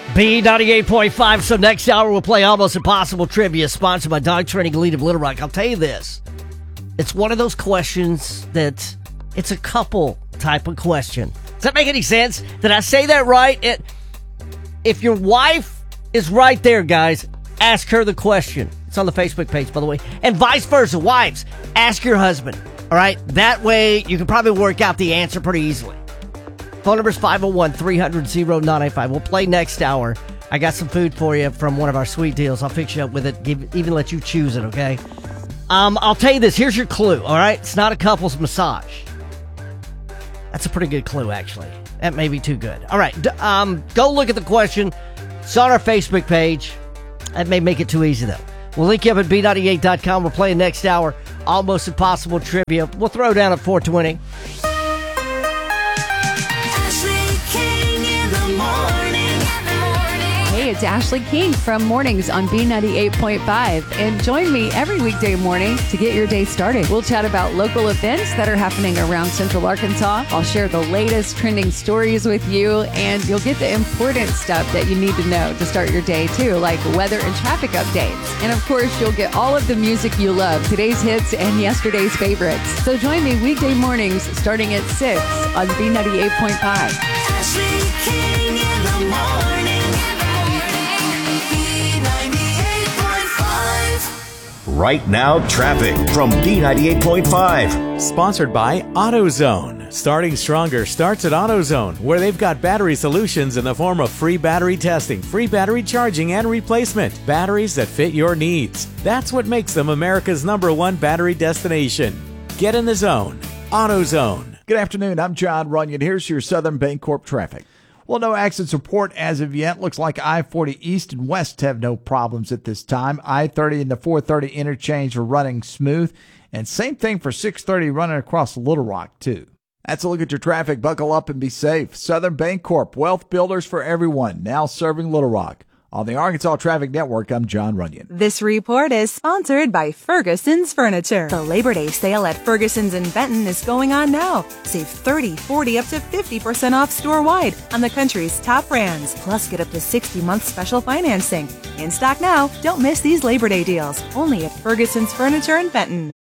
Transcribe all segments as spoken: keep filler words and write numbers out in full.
B ninety-eight point five. So next hour we'll play Almost Impossible Trivia, sponsored by Dog Training Elite of Little Rock. I'll tell you this. It's one of those questions that it's a couple type of question. Does that make any sense? Did I say that right? It, if your wife is right there, guys, ask her the question. It's on the Facebook page, by the way. And vice versa. Wives, ask your husband. All right? That way you can probably work out the answer pretty easily. Phone number is five oh one, three hundred, oh nine eight five. We'll play next hour. I got some food for you from one of our sweet deals. I'll fix you up with it, give, even let you choose it, okay? Um, I'll tell you this. Here's your clue, all right? It's not a couple's massage. That's a pretty good clue, actually. That may be too good. All right, d- um, go look at the question. It's on our Facebook page. That may make it too easy, though. We'll link you up at B ninety-eight dot com. We're playing next hour. Almost Impossible Trivia. We'll throw down at four twenty. Hey, it's Ashley King from Mornings on B ninety-eight point five. And join me every weekday morning to get your day started. We'll chat about local events that are happening around Central Arkansas. I'll share the latest trending stories with you, and you'll get the important stuff that you need to know to start your day, too, like weather and traffic updates. And, of course, you'll get all of the music you love, today's hits and yesterday's favorites. So join me weekday mornings starting at six on B ninety-eight point five. Ashley King in the morning. Right now, traffic from B ninety-eight point five. Sponsored by AutoZone. Starting stronger starts at AutoZone, where they've got battery solutions in the form of free battery testing, free battery charging, and replacement. Batteries that fit your needs. That's what makes them America's number one battery destination. Get in the zone. AutoZone. Good afternoon. I'm John Runyon. Here's your Southern Bancorp traffic. Well, no accidents report as of yet. Looks like I forty East and West have no problems at this time. I thirty and the four thirty interchange are running smooth. And same thing for six thirty running across Little Rock, too. That's a look at your traffic. Buckle up and be safe. Southern Bancorp, wealth builders for everyone, now serving Little Rock. On the Arkansas Traffic Network, I'm John Runyon. This report is sponsored by Ferguson's Furniture. The Labor Day sale at Ferguson's in Benton is going on now. Save thirty, forty, up to fifty percent off store-wide on the country's top brands. Plus, get up to sixty months special financing. In stock now. Don't miss these Labor Day deals. Only at Ferguson's Furniture in Benton.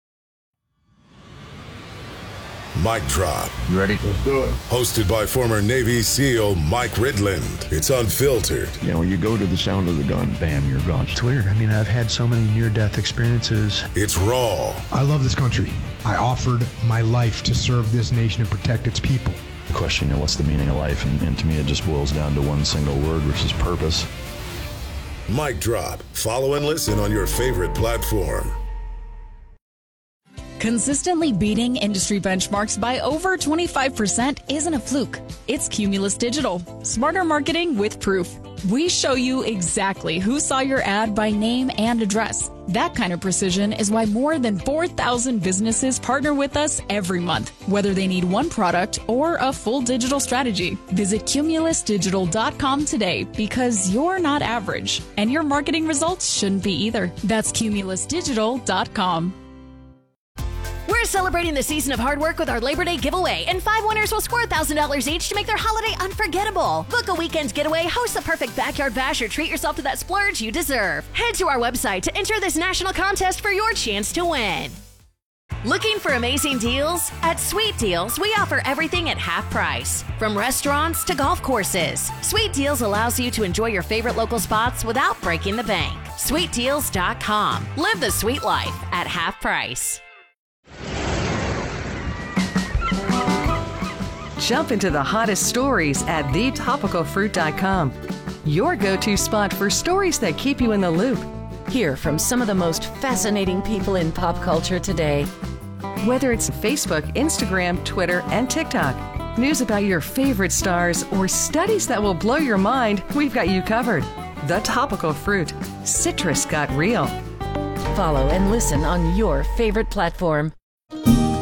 Mic Drop. You ready? Let's do it. Hosted by former Navy SEAL Mike Ridland. It's unfiltered. You know, when you go to the sound of the gun, bam, you're gone. It's weird. I mean, I've had so many near-death experiences. It's raw. I love this country. I offered my life to serve this nation and protect its people. The question, you know, what's the meaning of life? And, and to me, it just boils down to one single word, which is purpose. Mic Drop. Follow and listen on your favorite platform. Consistently beating industry benchmarks by over twenty-five percent isn't a fluke. It's Cumulus Digital. Smarter marketing with proof. We show you exactly who saw your ad by name and address. That kind of precision is why more than four thousand businesses partner with us every month, whether they need one product or a full digital strategy. Visit cumulus digital dot com today, because you're not average, and your marketing results shouldn't be either. That's cumulus digital dot com. We're celebrating the season of hard work with our Labor Day giveaway, and five winners will score one thousand dollars each to make their holiday unforgettable. Book a weekend's getaway, host the perfect backyard bash, or treat yourself to that splurge you deserve. Head to our website to enter this national contest for your chance to win. Looking for amazing deals? At Sweet Deals, we offer everything at half price, from restaurants to golf courses. Sweet Deals allows you to enjoy your favorite local spots without breaking the bank. sweet deals dot com. Live the sweet life at half price. Jump into the hottest stories at the topical fruit dot com. Your go-to spot for stories that keep you in the loop. Hear from some of the most fascinating people in pop culture today. Whether it's Facebook, Instagram, Twitter, and TikTok, news about your favorite stars, or studies that will blow your mind, we've got you covered. The Topical Fruit. Citrus got real. Follow and listen on your favorite platform.